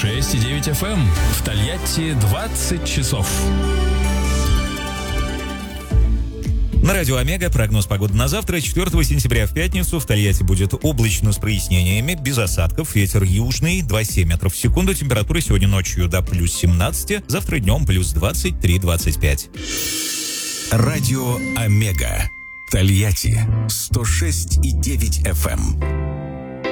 106,9 FM. В Тольятти 20 часов. На радио «Омега» прогноз погоды на завтра, 4 сентября в пятницу. В Тольятти будет облачно с прояснениями, без осадков. Ветер южный, 2,7 метров в секунду. Температура сегодня ночью до плюс 17, завтра днем плюс 23-25. Радио «Омега». Тольятти 106,9 FM.